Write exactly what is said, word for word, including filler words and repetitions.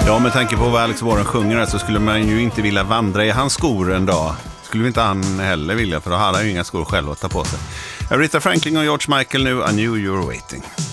Ja, med tanke på vad Alex Warren sjunger här så skulle man ju inte vilja vandra i hans skor en dag. Skulle vi inte han heller vilja, för då hade han ju inga skor själv att ta på sig. Aretha Franklin och George Michael nu, I knew you were waiting.